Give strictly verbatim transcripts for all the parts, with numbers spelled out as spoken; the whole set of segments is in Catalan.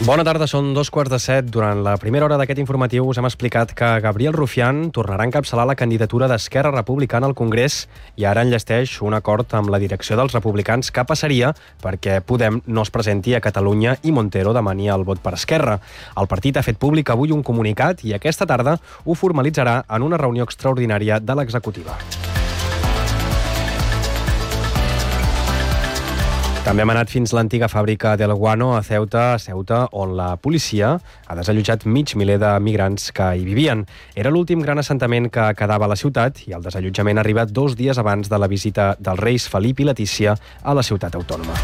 Bona tarda, són dos quarts de set. Durant la primera hora d'aquest informatiu us hem explicat que Gabriel Rufián tornarà a encapçalar la candidatura d'Esquerra Republicana al Congrés i ara enllesteix un acord amb la direcció dels republicans que passaria perquè Podem no es presenti a Catalunya i Montero demani el vot per Esquerra. El partit ha fet públic avui un comunicat i aquesta tarda ho formalitzarà en una reunió extraordinària de l'executiva. També hem anat fins l'antiga fàbrica del Guano a Ceuta, a Ceuta, on la policia ha desallotjat mig miler de migrants que hi vivien. Era l'últim gran assentament que quedava a la ciutat i el desallotjament ha arribat dos dies abans de la visita dels reis Felip i Letícia a la ciutat autònoma.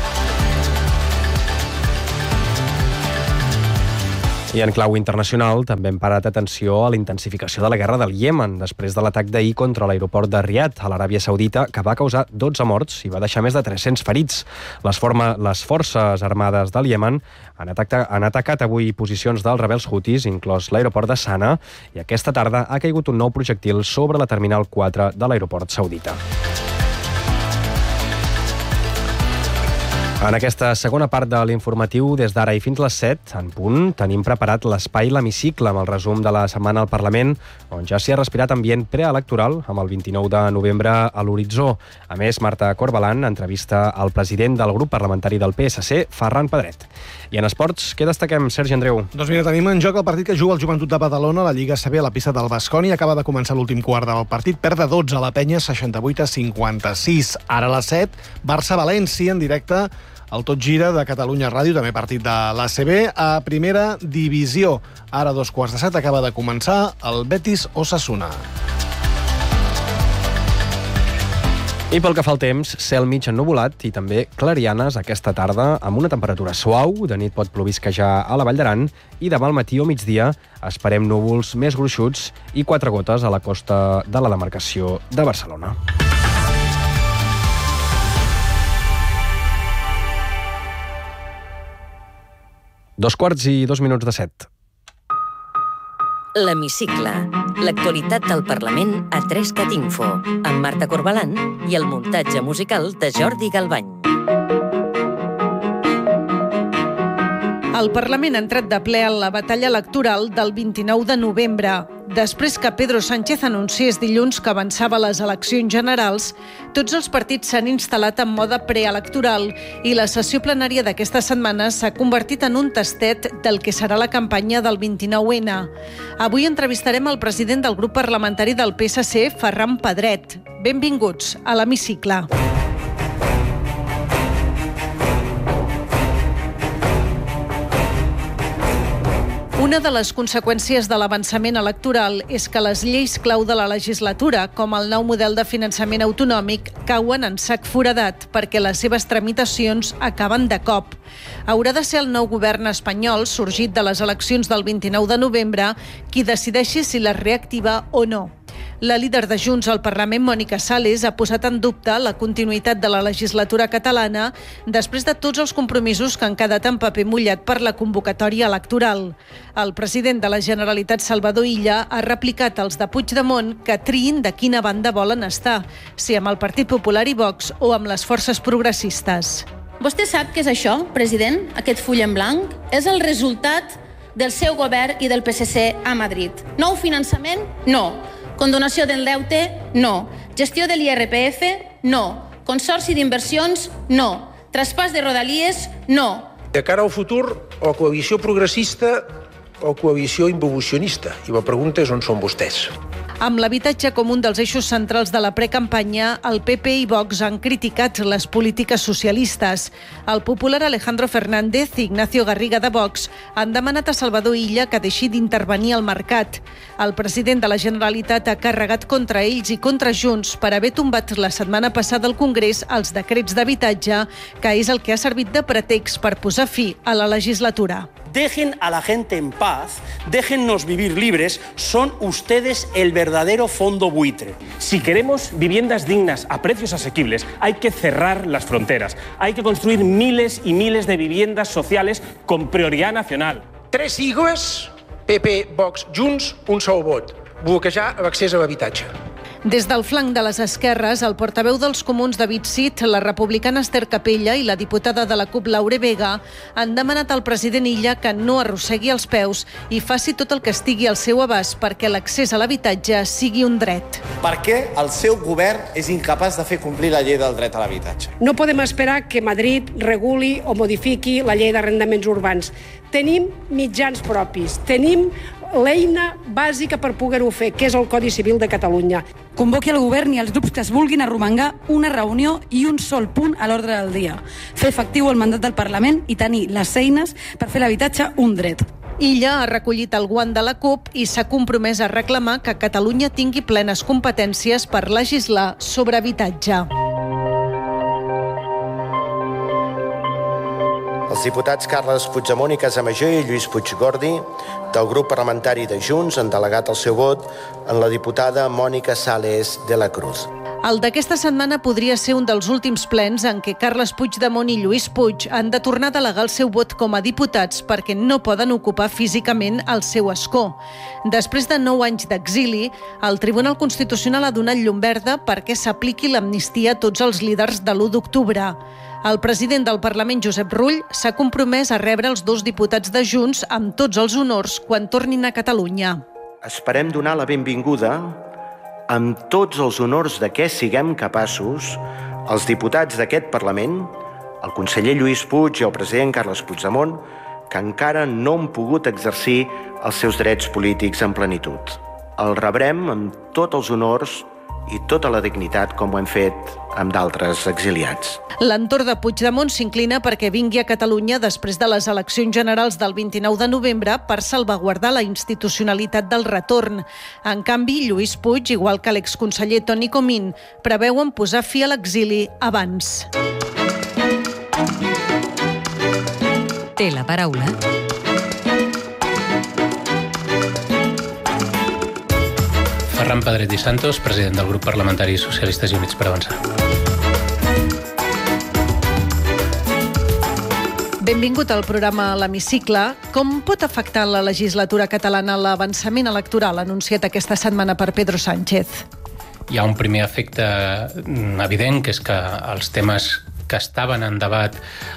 I en clau internacional també hem parat atenció a la intensificació de la guerra del Iemen després de l'atac d'ahir contra l'aeroport de Riad, a l'Aràbia Saudita, que va causar dotze morts i va deixar més de tres-cents ferits. Les, forma, les forces armades del Iemen han atacat, han atacat avui posicions dels rebels hutis, inclòs l'aeroport de Sana, i aquesta tarda ha caigut un nou projectil sobre la terminal quatre de l'aeroport saudita. En aquesta segona part de l'informatiu, des d'ara i fins les set, en punt, tenim preparat l'espai L'Hemicicle amb el resum de la setmana al Parlament, on ja s'hi ha respirat ambient preelectoral amb el vint-i-nou de novembre a l'horitzó. A més, Marta Corbalan entrevista al president del grup parlamentari del P S C, Ferran Pedret. I en esports, què destaquem, Sergi Andreu? Doncs mira, tenim en joc el partit que juga el Joventut de Badalona a la Lliga A C B a la pista del Baskonia. Acaba de començar l'últim quart del partit. Perd de dotze a la Penya, seixanta-vuit a cinquanta-sis. Ara a les set, Barça-València en directe al Tot Gira de Catalunya Ràdio, també partit de l'A C B a primera divisió. Ara, dos quarts de set, acaba de començar el Betis-Osasuna. I pel que fa al temps, cel mig ennuvolat i també clarianes aquesta tarda amb una temperatura suau. De nit pot plovisquejar a la Vall d'Aran i demà al matí o migdia esperem núvols més gruixuts i quatre gotes a la costa de la demarcació de Barcelona. Dos quarts i dos minuts de set. L'Hemicicle. L'actualitat del Parlament a tres cat info, amb Marta Corbalan i el muntatge musical de Jordi Galbany. El Parlament ha entrat de ple en la batalla electoral del vint-i-nou de novembre. Després que Pedro Sánchez anunciés dilluns que avançava les eleccions generals, tots els partits s'han instal·lat en mode preelectoral i la sessió plenària d'aquesta setmana s'ha convertit en un tastet del que serà la campanya del vint-i-nou ena. Avui entrevistarem el president del grup parlamentari del P S C, Ferran Pedret. Benvinguts a l'Hemicicle. Una de les conseqüències de l'avançament electoral és que les lleis clau de la legislatura, com el nou model de finançament autonòmic, cauen en sac foradat perquè les seves tramitacions acaben de cop. Haurà de ser el nou govern espanyol, sorgit de les eleccions del vint-i-nou de novembre, qui decideixi si les reactiva o no. La líder de Junts al Parlament, Mònica Sales, ha posat en dubte la continuïtat de la legislatura catalana després de tots els compromisos que han quedat en paper mullat per la convocatòria electoral. El president de la Generalitat, Salvador Illa, ha replicat als de Puigdemont que triïn de quina banda volen estar, si amb el Partit Popular i Vox o amb les forces progressistes. Vostè sap què és això, president, aquest full en blanc? És el resultat del seu govern i del P S C a Madrid. Nou finançament? No. Condonació del deute? No. Gestió de l'I R P F? No. Consorci d'inversions? No. Traspàs de rodalies? No. De cara al futur, o coalició progressista o coalició involucionista. I la pregunta és on són vostès. Amb l'habitatge com un dels eixos centrals de la precampanya, el P P i Vox han criticat les polítiques socialistes. El popular Alejandro Fernández i Ignacio Garriga de Vox han demanat a Salvador Illa que deixi d'intervenir al mercat. El president de la Generalitat ha carregat contra ells i contra Junts per haver tombat la setmana passada al Congrés els decrets d'habitatge, que és el que ha servit de pretext per posar fi a la legislatura. Dejen a la gente en paz, déjennos vivir libres, son ustedes el verdadero fondo buitre. Si queremos viviendas dignas a precios asequibles, hay que cerrar las fronteras, hay que construir miles y miles de viviendas sociales con prioridad nacional. Tres sigles, P P, Vox, Junts, un sol vot. Bloquejar l'accés a l'habitatge. Des del flanc de les esquerres, el portaveu dels comuns David Cid, la republicana Esther Capella i la diputada de la CUP Laure Vega han demanat al president Illa que no arrossegui els peus i faci tot el que estigui al seu abast perquè l'accés a l'habitatge sigui un dret. Per què el seu govern és incapaç de fer complir la llei del dret a l'habitatge? No podem esperar que Madrid reguli o modifiqui la llei d'arrendaments urbans. Tenim mitjans propis, tenim l'eina bàsica per poder-ho fer, que és el Codi Civil de Catalunya. Convoqui el govern i els grups que es vulguin arromangar una reunió i un sol punt a l'ordre del dia. Fer efectiu el mandat del Parlament i tenir les eines per fer l'habitatge un dret. Illa ha recollit el guant de la CUP i s'ha compromès a reclamar que Catalunya tingui plenes competències per legislar sobre habitatge. Els diputats Carles Puigdemont i Casamajor i Lluís Puigdemont del grup parlamentari de Junts han delegat el seu vot en la diputada Mònica Sales de la Cruz. El d'aquesta setmana podria ser un dels últims plens en què Carles Puigdemont i Lluís Puig han de tornar a delegar el seu vot com a diputats perquè no poden ocupar físicament el seu escó. Després de nou anys d'exili, el Tribunal Constitucional ha donat llum verda perquè s'apliqui l'amnistia a tots els líders de l'u d'octubre. El president del Parlament, Josep Rull, s'ha compromès a rebre els dos diputats de Junts amb tots els honors quan tornin a Catalunya. Esperem donar la benvinguda amb tots els honors de què siguem capaços els diputats d'aquest Parlament, el conseller Lluís Puig i el president Carles Puigdemont, que encara no han pogut exercir els seus drets polítics en plenitud. El rebrem amb tots els honors i tota la dignitat com ho hem fet amb d'altres exiliats. L'entorn de Puigdemont s'inclina perquè vingui a Catalunya després de les eleccions generals del vint-i-nou de novembre per salvaguardar la institucionalitat del retorn. En canvi, Lluís Puig, igual que l'exconseller Toni Comín, preveuen posar fi a l'exili abans. Té la paraula Ferran Pedret i Santos, president del grup parlamentari Socialistes i Units per Avançar. Benvingut al programa L'Hemicicle. Com pot afectar la legislatura catalana l'avançament electoral anunciat aquesta setmana per Pedro Sánchez? Hi ha un primer efecte evident, que és que els temes que estaven en debat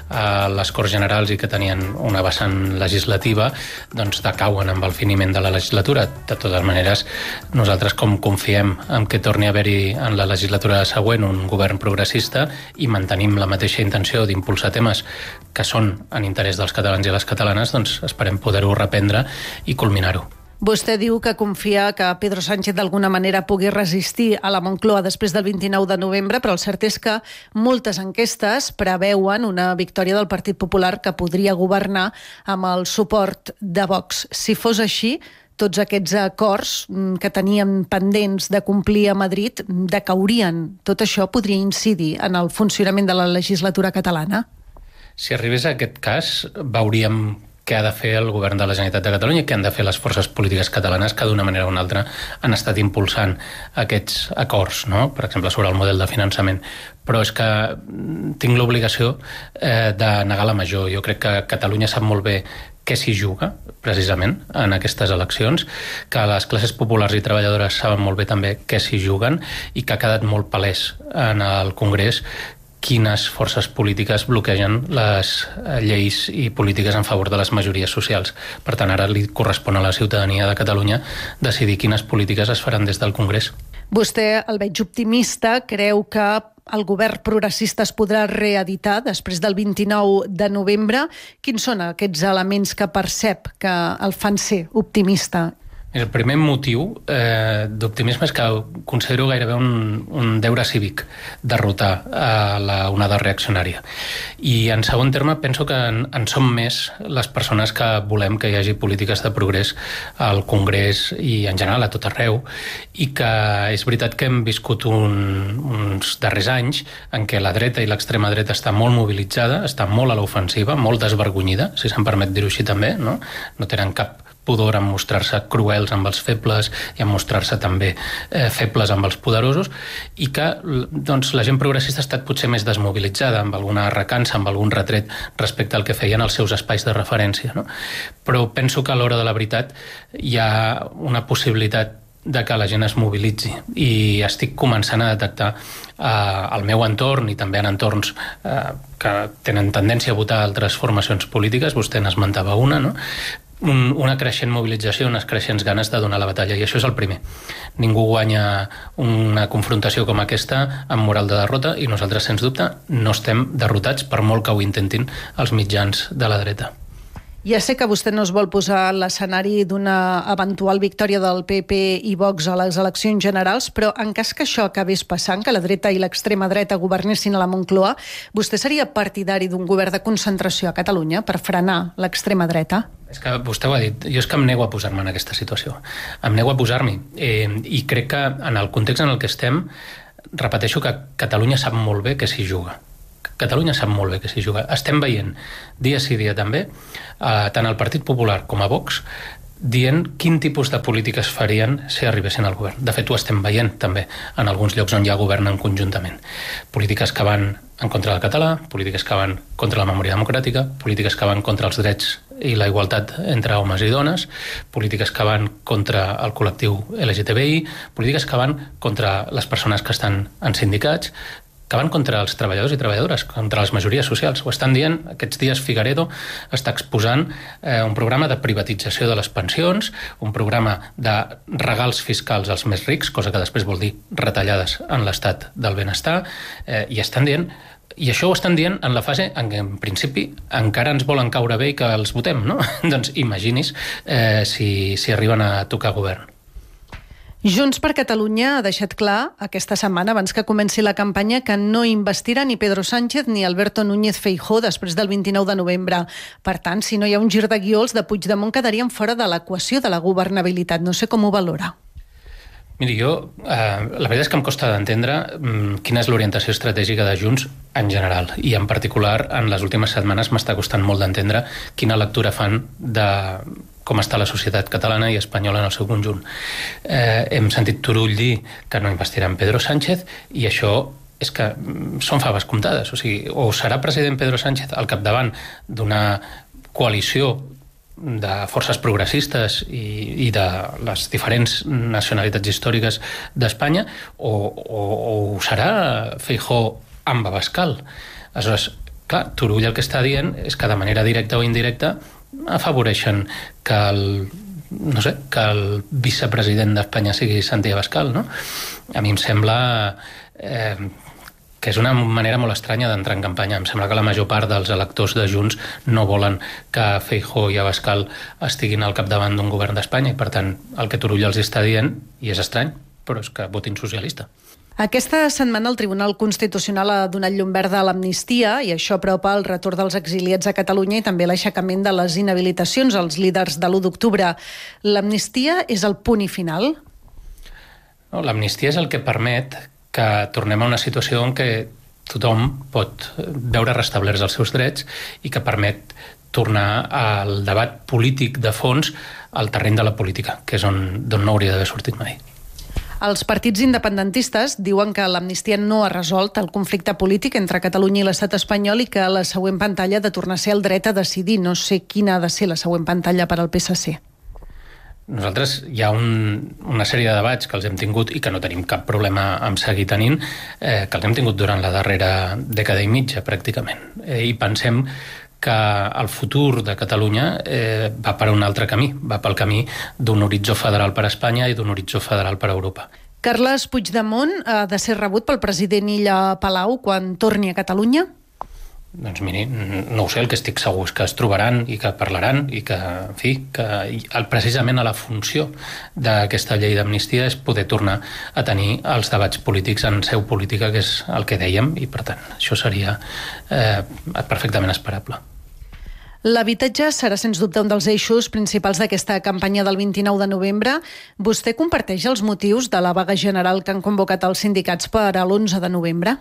a les Corts Generals i que tenien una vessant legislativa, doncs decauen amb el finiment de la legislatura. De totes maneres, nosaltres com confiem en que torni a haver-hi en la legislatura següent un govern progressista i mantenim la mateixa intenció d'impulsar temes que són en interès dels catalans i les catalanes, doncs esperem poder-ho reprendre i culminar-ho. Vostè diu que confia que Pedro Sánchez d'alguna manera pugui resistir a la Moncloa després del vint-i-nou de novembre, però el cert és que moltes enquestes preveuen una victòria del Partit Popular que podria governar amb el suport de Vox. Si fos així, tots aquests acords que teníem pendents de complir a Madrid decaurien. Tot això podria incidir en el funcionament de la legislatura catalana? Si arribés a aquest cas, veuríem què ha de fer el govern de la Generalitat de Catalunya i què han de fer les forces polítiques catalanes que d'una manera o una altra han estat impulsant aquests acords, no? Per exemple, sobre el model de finançament. Però és que tinc l'obligació eh, de negar la major. Jo crec que Catalunya sap molt bé què s'hi juga, precisament, en aquestes eleccions, que les classes populars i treballadores saben molt bé també què s'hi juguen i que ha quedat molt palès en el Congrés quines forces polítiques bloquegen les lleis i polítiques en favor de les majories socials. Per tant, ara li correspon a la ciutadania de Catalunya decidir quines polítiques es faran des del Congrés. Vostè el veig optimista, creu que el govern progressista es podrà reeditar després del vint-i-nou de novembre. Quins són aquests elements que percep que el fan ser optimista? El primer motiu eh, d'optimisme és que considero gairebé un, un deure cívic derrotar a la onada reaccionària. I en segon terme penso que en, en som més les persones que volem que hi hagi polítiques de progrés al Congrés i en general a tot arreu, i que és veritat que hem viscut un, uns darrers anys en què la dreta i l'extrema dreta està molt mobilitzada, està molt a l'ofensiva, molt desvergonyida, si se'm permet dir-ho així també, no? No tenen cap pudor en mostrar-se cruels amb els febles i en mostrar-se també eh, febles amb els poderosos, i que doncs, la gent progressista ha estat potser més desmobilitzada, amb alguna recança, amb algun retret respecte al que feien els seus espais de referència, no? Però penso que a l'hora de la veritat hi ha una possibilitat de que la gent es mobilitzi, i estic començant a detectar eh, al meu entorn i també en entorns eh, que tenen tendència a votar altres formacions polítiques, vostè n'esmentava una, no? Un, una creixent mobilització, unes creixents ganes de donar la batalla, i això és el primer. Ningú guanya una confrontació com aquesta amb moral de derrota, i nosaltres, sens dubte, no estem derrotats per molt que ho intentin els mitjans de la dreta. Ja sé que vostè no es vol posar a l'escenari d'una eventual victòria del P P i Vox a les eleccions generals, però en cas que això acabés passant, que la dreta i l'extrema dreta governessin a la Moncloa, vostè seria partidari d'un govern de concentració a Catalunya per frenar l'extrema dreta? És que vostè ho ha dit, jo és que em nego a posar-me en aquesta situació. Em nego a posar-m'hi. Eh, I crec que en el context en el que estem, repeteixo que Catalunya sap molt bé que s'hi juga. Catalunya sap molt bé que s'hi juga. Estem veient dia sí dia també, eh, tant el Partit Popular com a Vox, dient quin tipus de polítiques farien si arribessin al govern. De fet, ho estem veient també en alguns llocs on ja governen conjuntament. Polítiques que van en contra del català, polítiques que van contra la memòria democràtica, polítiques que van contra els drets i la igualtat entre homes i dones, polítiques que van contra el col·lectiu L G T B I, polítiques que van contra les persones que estan en sindicats, que van contra els treballadors i treballadores, contra les majories socials. Ho estan dient, aquests dies Figueredo està exposant eh, un programa de privatització de les pensions, un programa de regals fiscals als més rics, cosa que després vol dir retallades en l'estat del benestar, eh, i estan dient, i això ho estan dient en la fase en què, en principi, encara ens volen caure bé i que els votem, no? Doncs imagini's eh, si, si arriben a tocar govern. Junts per Catalunya ha deixat clar aquesta setmana, abans que comenci la campanya, que no investirà ni Pedro Sánchez ni Alberto Núñez Feijóo després del vint-i-nou de novembre. Per tant, si no hi ha un gir de guió, els de Puigdemont quedarien fora de l'equació de la governabilitat. No sé com ho valora. Miri, jo, eh, la veritat és que em costa d'entendre mm, quina és l'orientació estratègica de Junts en general, i en particular en les últimes setmanes m'està costant molt d'entendre quina lectura fan de com està la societat catalana i espanyola en el seu conjunt. Eh, hem sentit Turull dir que no investirà en Pedro Sánchez, i això és que són faves comptades. O sigui, o serà president Pedro Sánchez al capdavant d'una coalició de forces progressistes i, i de les diferents nacionalitats històriques d'Espanya, o, o, o serà Feijóo amb Abascal. Aleshores, clar, Turull el que està dient és que de manera directa o indirecta afavoreixen que el, no sé, que el vicepresident d'Espanya sigui Santi Abascal, no? A mi em sembla eh, que és una manera molt estranya d'entrar en campanya. Em sembla que la major part dels electors de Junts no volen que Feijóo i Abascal estiguin al capdavant d'un govern d'Espanya, i per tant el que Turull els està dient, i és estrany, però és que votin socialista. Aquesta setmana el Tribunal Constitucional ha donat llum verda a l'amnistia, i això apropa el retorn dels exiliats a Catalunya i també l'aixecament de les inhabilitacions als líders de l'u d'octubre. L'amnistia és el punt i final? No, l'amnistia és el que permet que tornem a una situació en què tothom pot veure restablerts els seus drets i que permet tornar al debat polític de fons al terreny de la política, que és on, d'on no hauria d'haver sortit mai. Els partits independentistes diuen que l'amnistia no ha resolt el conflicte polític entre Catalunya i l'estat espanyol i que la següent pantalla ha de tornar a ser el dret a decidir. No sé quina ha de ser la següent pantalla per al P S C. Nosaltres hi ha un, una sèrie de debats que els hem tingut i que no tenim cap problema en seguir tenint, eh, que els hem tingut durant la darrera dècada i mitja, pràcticament. Eh, I pensem que el futur de Catalunya eh, va per un altre camí, va pel camí d'un horitzó federal per a Espanya i d'un horitzó federal per a Europa. Carles Puigdemont ha de ser rebut pel president Illa Palau quan torni a Catalunya? Doncs miri, no ho sé, el que estic segur és que es trobaran i que parlaran i que, en fi, que el, precisament a la funció d'aquesta llei d'amnistia és poder tornar a tenir els debats polítics en seu política, que és el que dèiem, i per tant això seria eh, perfectament esperable. L'habitatge serà sens dubte un dels eixos principals d'aquesta campanya del vint-i-nou de novembre. Vostè comparteix els motius de la vaga general que han convocat els sindicats per a l'onze de novembre?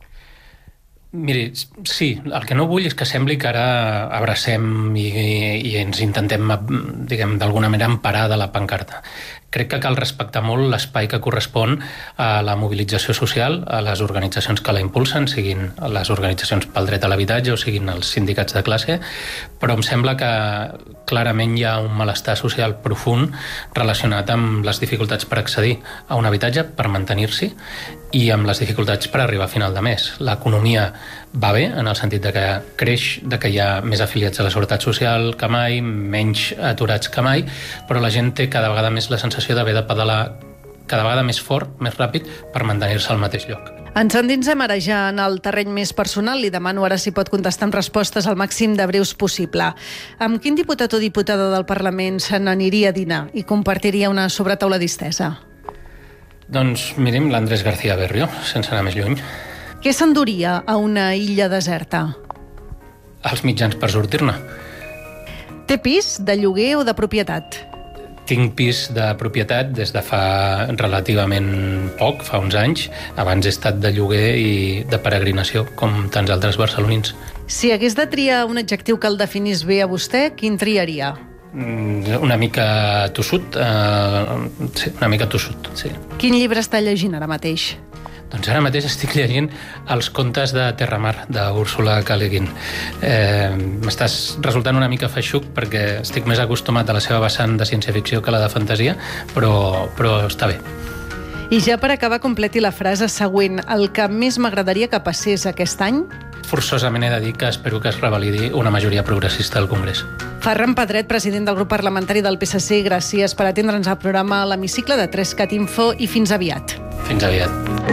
Miri, sí, el que no vull és que sembli que ara abracem i, i ens intentem, diguem, d'alguna manera emparar de la pancarta. crec que cal respectar molt l'espai que correspon a la mobilització social, a les organitzacions que la impulsen, siguin les organitzacions pel dret a l'habitatge o siguin els sindicats de classe, però em sembla que clarament hi ha un malestar social profund relacionat amb les dificultats per accedir a un habitatge, per mantenir-s'hi, i amb les dificultats per arribar a final de mes. L'economia va bé, en el sentit de que creix, de que hi ha més afiliats a la Seguretat Social que mai, menys aturats que mai, però la gent té cada vegada més la sensació d'haver de pedalar cada vegada més fort, més ràpid, per mantenir-se al mateix lloc. Ens endinsem ara ja en el terreny més personal. Li demano ara si pot contestar amb respostes al màxim de breus possible. Amb quin diputat o diputada del Parlament se n'aniria a dinar i compartiria una sobretaula distesa? Doncs mirim l'Andrés García Berrio, sense anar més lluny. Què s'enduria a una illa deserta? Els mitjans per sortir-ne. Té pis, de lloguer o de propietat? Tinc pis de propietat des de fa relativament poc, fa uns anys. Abans he estat de lloguer i de peregrinació, com tants altres barcelonins. Si hagués de triar un adjectiu que el definís bé a vostè, quin triaria? Una mica tossut, eh, sí, una mica tossut, sí. Quin llibre està llegint ara mateix? Doncs ara mateix estic llegint els contes de Terramar, d'Úrsula K. Le Guin. Eh, M'estàs resultant una mica feixuc perquè estic més acostumat a la seva vessant de ciència-ficció que la de fantasia, però, però està bé. I ja per acabar, completi la frase següent. El que més m'agradaria que passés aquest any? Forçosament he de dir que espero que es revalidi una majoria progressista al Congrés. Ferran Pedret, president del grup parlamentari del P S C, gràcies per atendre'ns al programa a l'Hemicicle de tres cat info i fins aviat. Fins aviat.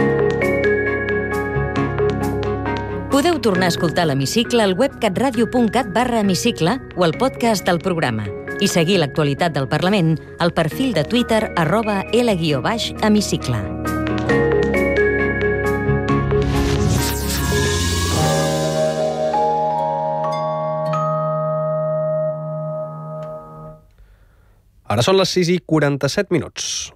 Podeu tornar a escoltar l'Hemicicle al web catradio.cat barra hemicicle o al podcast del programa i seguir l'actualitat del Parlament al perfil de Twitter arroba L guió baix hemicicle. Ara són les sis i quaranta-set minuts.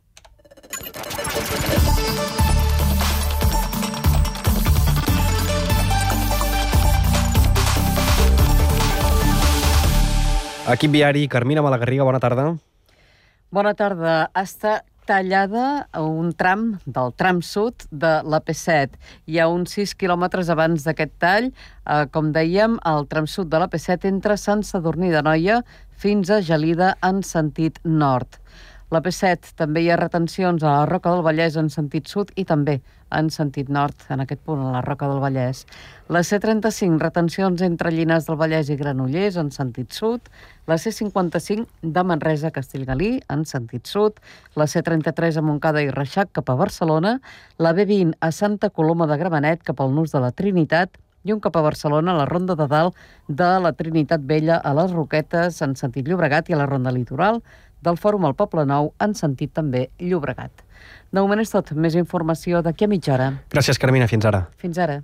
Equip viari, Carmina Malagarriga, bona tarda. Bona tarda. Està tallada un tram del tram sud de l'A P set. Hi ha uns sis quilòmetres abans d'aquest tall. Eh, com dèiem, el tram sud de l'A P set entre Sant Sadurní d'Anoia fins a Gelida en sentit nord. L'A P set també hi ha retencions a la Roca del Vallès en sentit sud i també en sentit nord, en aquest punt, a la Roca del Vallès. La C trenta-cinc, retencions entre Llinars del Vallès i Granollers en sentit sud. La C cinquanta-cinc de Manresa a Castellgalí en sentit sud. La C trenta-tres a Montcada i Reixac cap a Barcelona. La B vint a Santa Coloma de Gramenet cap al Nus de la Trinitat. I un cap a Barcelona a la Ronda de Dalt de la Trinitat Vella a les Roquetes en sentit Llobregat i a la Ronda Litoral del Fòrum al Poble Nou en sentit també Llobregat. De moment és tot. Més informació d'aquí a mitja hora. Gràcies, Carmina. Fins ara. Fins ara.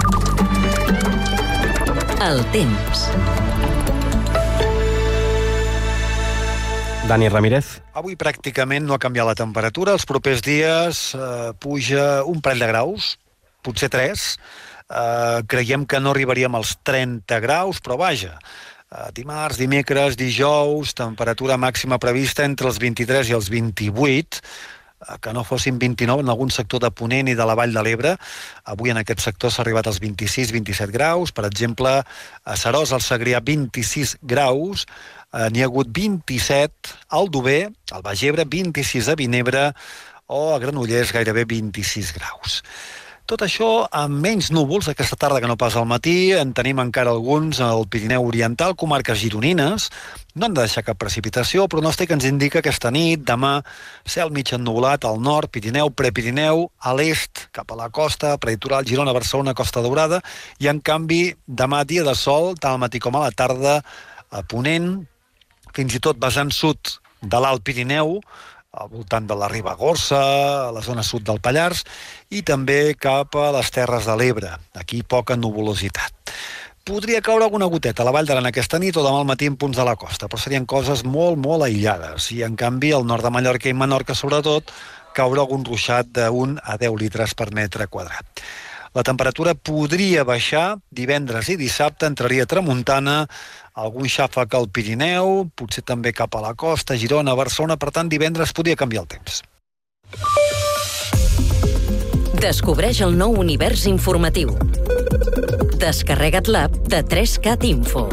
El temps. Dani Ramírez. Avui pràcticament no ha canviat la temperatura. Els propers dies eh, puja un parell de graus, potser tres. Eh, creiem que no arribaríem als trenta graus, però vaja, eh, dimarts, dimecres, dijous, temperatura màxima prevista entre els vint-i-tres i els vint-i-vuit, eh, que no fossin vint-i-nou en algun sector de Ponent i de la Vall de l'Ebre. Avui en aquest sector s'ha arribat als vint-i-sis vint-i-set graus, per exemple, a Seròs, al Segrià, vint-i-sis graus, eh, n'hi ha hagut vint-i-set al Dober, al Baix Ebre, vint-i-sis a Vinebre, o a Granollers gairebé vint-i-sis graus. Tot això amb menys núvols aquesta tarda que no pas al matí. En tenim encara alguns al Pirineu Oriental, comarques gironines. No han de deixar cap precipitació. El pronòstic ens indica aquesta nit, demà, cel mig ennuvolat al nord, Pirineu, Prepirineu, a l'est, cap a la costa, Prelitoral, Girona, Barcelona, Costa Daurada, i en canvi demà dia de sol, tant al matí com a la tarda, a Ponent, fins i tot vessant sud de l'Alt Pirineu, al voltant de la Ribagorça, a la zona sud del Pallars, i també cap a les Terres de l'Ebre. Aquí poca nuvolositat. Podria caure alguna goteta a la Vall d'Aran aquesta nit o demà al matí en punts de la costa, però serien coses molt, molt aïllades. I, en canvi, al nord de Mallorca i Menorca, sobretot, caure algun ruixat d'un a deu litres per metre quadrat. La temperatura podria baixar divendres i dissabte, entraria tramuntana algun xàfec al Pirineu, potser també cap a la costa, Girona, Barcelona, per tant, divendres podria canviar el temps. Descobreix el nou univers informatiu. Descarrega't l'app de tres cat Info.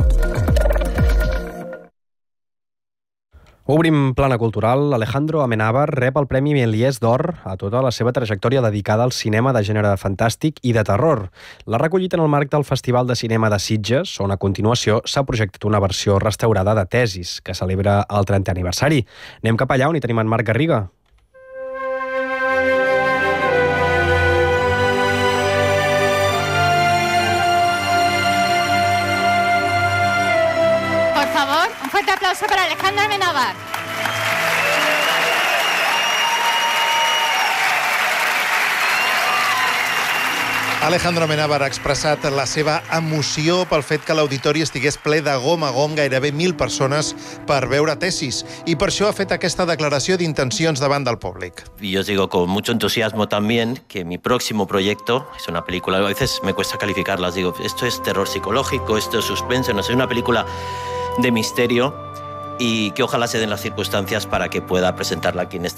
Obrim plana cultural. Alejandro Amenábar rep el Premi Méliès d'Or a tota la seva trajectòria dedicada al cinema de gènere fantàstic i de terror. L'ha recollit en el marc del Festival de Cinema de Sitges, on a continuació s'ha projectat una versió restaurada de Tesis, que celebra el trentè aniversari. Anem cap allà on hi tenim en Marc Garriga. Un fuerte aplauso para Alejandro Amenábar. Alejandro Amenábar ha expressat la seva emoció pel fet que l'auditori estigués ple de gom a gom, gairebé mil persones, per veure Tesis. I per això ha fet aquesta declaració d'intencions davant del públic. Y yo digo con mucho entusiasmo también que mi próximo proyecto es una película, a veces me cuesta calificarlas, digo, esto es terror psicológico, esto es suspense, no sé, una película de misterio y que ojalá se den las circunstancias para que pueda presentarla aquí en este